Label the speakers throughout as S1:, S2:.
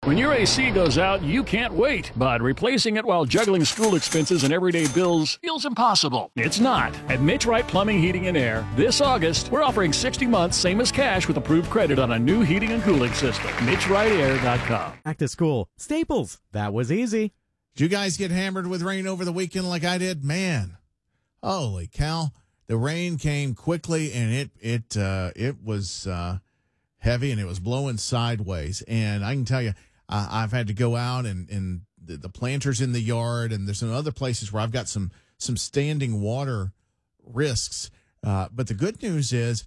S1: When your AC goes out, you can't wait, but replacing it while juggling school expenses and everyday bills feels impossible. It's not. At Mitch Wright Plumbing, Heating, and Air, this August, we're offering 60 months, same as cash, with approved credit on a new heating and cooling system. MitchWrightAir.com.
S2: Back to school. Staples. That was easy.
S3: Did you guys get hammered with rain over the weekend like I did? Man, holy cow. The rain came quickly, and it was heavy, and it was blowing sideways. And I can tell you, I've had to go out and the planters in the yard, and there's some other places where I've got some standing water risks. But the good news is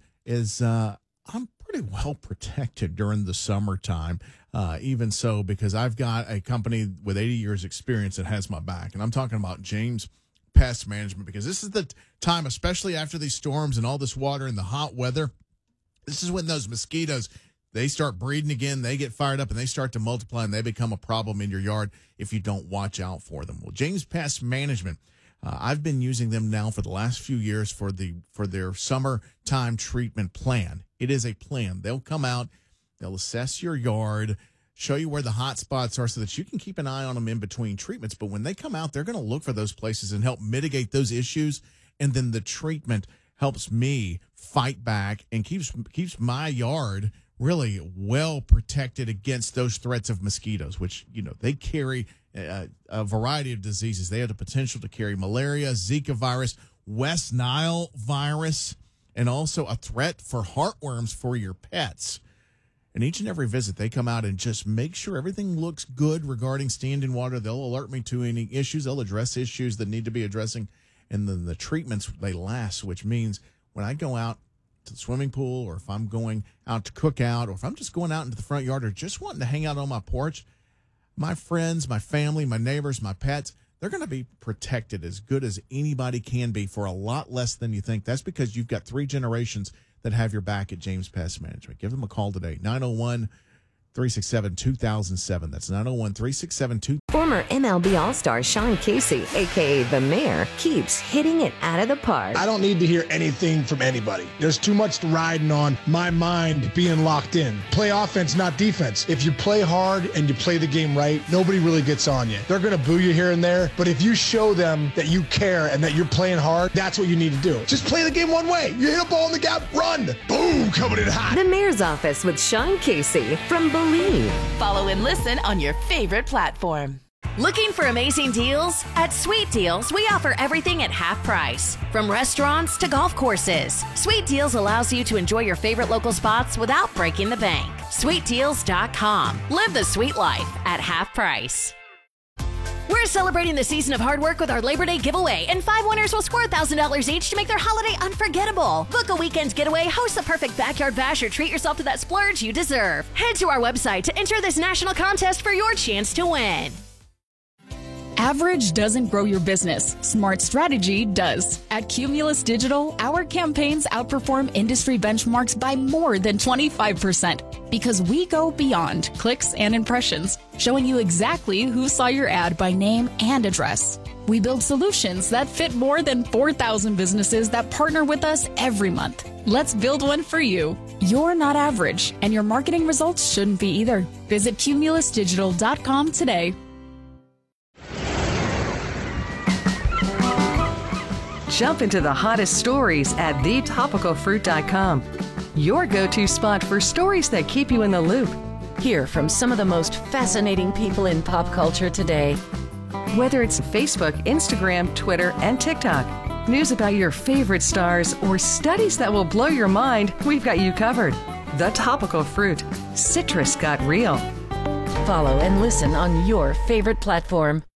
S3: I'm pretty well protected during the summertime, even so, because I've got a company with 80 years experience that has my back. And I'm talking about James Pest Management, because this is the time, especially after these storms and all this water and the hot weather, this is when those mosquitoes, they start breeding again, they get fired up, and they start to multiply, and they become a problem in your yard if you don't watch out for them. Well, James Pest Management, I've been using them now for the last few years for their summertime treatment plan. It is a plan. They'll come out, they'll assess your yard, show you where the hot spots are so that you can keep an eye on them in between treatments. But when they come out, they're going to look for those places and help mitigate those issues. And then the treatment helps me fight back and keeps my yard really well protected against those threats of mosquitoes, which, they carry a variety of diseases. They have the potential to carry malaria, Zika virus, West Nile virus, and also a threat for heartworms for your pets. And each and every visit, they come out and just make sure everything looks good regarding standing water. They'll alert me to any issues. They'll address issues that need to be addressing. And then the treatments, they last, which means when I go out to the swimming pool, or if I'm going out to cook out, or if I'm just going out into the front yard, or just wanting to hang out on my porch, my friends, my family, my neighbors, my pets, they're going to be protected as good as anybody can be for a lot less than you think. That's because you've got 3 generations that have your back at James Pest Management. Give them a call today, 901-367-2007. That's 901-367-2007.
S4: Former MLB All-Star Sean Casey, a.k.a. The Mayor, keeps hitting it out of the park.
S5: I don't need to hear anything from anybody. There's too much riding on my mind being locked in. Play offense, not defense. If you play hard and you play the game right, nobody really gets on you. They're going to boo you here and there, but if you show them that you care and that you're playing hard, that's what you need to do. Just play the game one way. You hit a ball in the gap, run. Boom, coming in hot.
S4: The Mayor's Office with Sean Casey from Believe.
S6: Follow and listen on your favorite platform. Looking for amazing deals? At Sweet Deals, we offer everything at half price. From restaurants to golf courses, Sweet Deals allows you to enjoy your favorite local spots without breaking the bank. SweetDeals.com. Live the sweet life at half price. We're celebrating the season of hard work with our Labor Day giveaway, and 5 winners will score $1,000 each to make their holiday unforgettable. Book a weekend getaway, host the perfect backyard bash, or treat yourself to that splurge you deserve. Head to our website to enter this national contest for your chance to win.
S7: Average doesn't grow your business. Smart strategy does. At Cumulus Digital, our campaigns outperform industry benchmarks by more than 25% because we go beyond clicks and impressions, showing you exactly who saw your ad by name and address. We build solutions that fit more than 4,000 businesses that partner with us every month. Let's build one for you. You're not average, and your marketing results shouldn't be either. Visit cumulusdigital.com today.
S8: Jump into the hottest stories at thetopicalfruit.com. Your go-to spot for stories that keep you in the loop.
S6: Hear from some of the most fascinating people in pop culture today.
S8: Whether it's Facebook, Instagram, Twitter, and TikTok, news about your favorite stars, or studies that will blow your mind, we've got you covered. The Topical Fruit. Citrus got real.
S6: Follow and listen on your favorite platform.